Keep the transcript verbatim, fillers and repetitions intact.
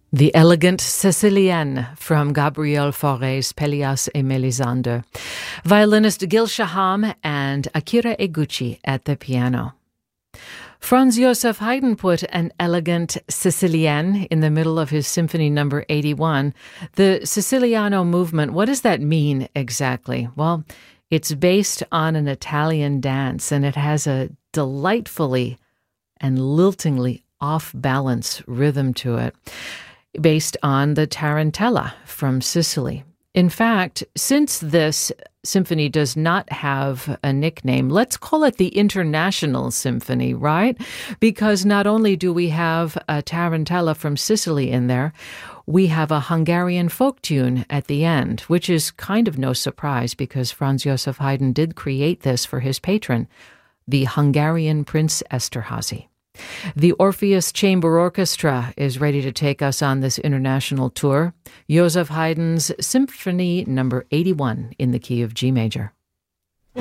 The Elegant Sicilienne from Gabriel Fauré's Pelléas et Mélisande. Violinist Gil Shaham and Akira Eguchi at the piano. Franz Joseph Haydn put an Elegant Sicilienne in the middle of his Symphony number eighty-one. The Siciliano movement, what does that mean exactly? Well, it's based on an Italian dance, and it has a delightfully and liltingly off-balance rhythm to it, based on the Tarantella from Sicily. In fact, since this symphony does not have a nickname, let's call it the International Symphony, right? Because not only do we have a Tarantella from Sicily in there, we have a Hungarian folk tune at the end, which is kind of no surprise because Franz Joseph Haydn did create this for his patron, the Hungarian Prince Esterházy. The Orpheus Chamber Orchestra is ready to take us on this international tour. Joseph Haydn's Symphony number eighty-one in the key of G major.